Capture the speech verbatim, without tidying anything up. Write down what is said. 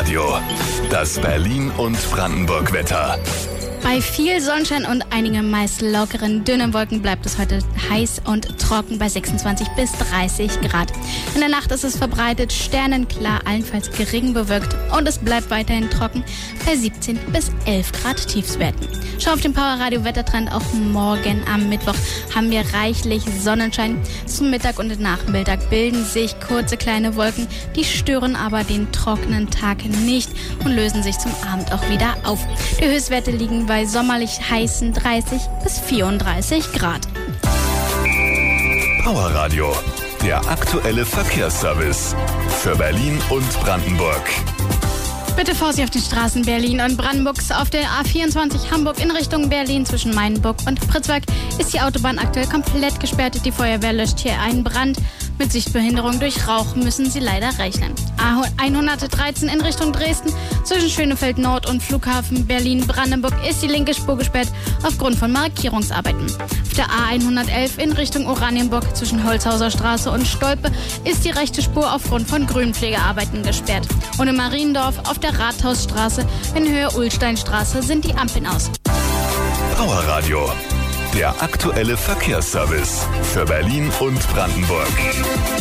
Radio, das Berlin- und Brandenburg-Wetter. Bei viel Sonnenschein und einigen meist lockeren, dünnen Wolken bleibt es heute heiß und trocken bei sechsundzwanzig bis dreißig Grad. In der Nacht ist es verbreitet sternenklar, allenfalls gering bewölkt und es bleibt weiterhin trocken bei siebzehn bis elf Grad Tiefstwerten. Schau auf den Powerradio Wettertrend, auch morgen am Mittwoch haben wir reichlich Sonnenschein. Zum Mittag und Nachmittag bilden sich kurze kleine Wolken, die stören aber den trockenen Tag nicht und lösen sich zum Abend auch wieder auf. Die Höchstwerte liegen bei sommerlich heißen dreißig bis vierunddreißig Grad. Powerradio, der aktuelle Verkehrsservice für Berlin und Brandenburg. Bitte Vorsicht auf den Straßen Berlin und Brandenburgs. Auf der A vierundzwanzig Hamburg in Richtung Berlin zwischen Mainburg und Pritzwalk ist die Autobahn aktuell komplett gesperrt. Die Feuerwehr löscht hier einen Brand. Mit Sichtbehinderung durch Rauch müssen sie leider rechnen. A hundertdreizehn in Richtung Dresden zwischen Schönefeld Nord und Flughafen Berlin-Brandenburg ist die linke Spur gesperrt aufgrund von Markierungsarbeiten. Auf der A hundertelf in Richtung Oranienburg zwischen Holzhauser Straße und Stolpe ist die rechte Spur aufgrund von Grünpflegearbeiten gesperrt. Und in Mariendorf auf der Rathausstraße in Höhe Ulsteinstraße sind die Ampeln aus. Powerradio, der aktuelle Verkehrsservice für Berlin und Brandenburg.